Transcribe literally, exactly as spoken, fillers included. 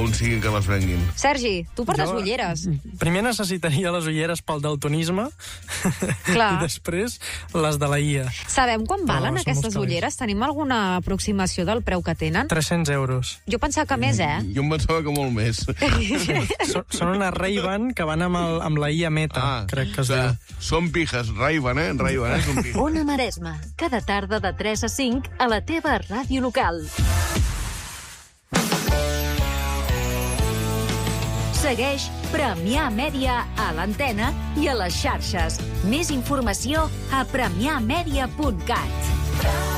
aconseguin que les venguin. Sergi, tu portes Jo, ulleres. Primer necessitaria les ulleres pel daltonisme Clar. i després les de la I A. Sabem quan No, valen som aquestes uns ulleres? Tenim alguna aproximació del preu que tenen? tres-cents euros. Jo pensava que més, eh? Jo em pensava que molt més. Són, són una Ray-Ban que van amb, el, amb la I A Meta, Ah, crec que es o diu. sigui, són pijas, Ray-Ban, eh? Ray-Ban, eh? Són pijas. Ona Maresma, cada tarda de tres a cinc a la teva ràdio local. Segueix Premià Mèdia a l'antena i a les xarxes. Més informació a premià mèdia punt cat.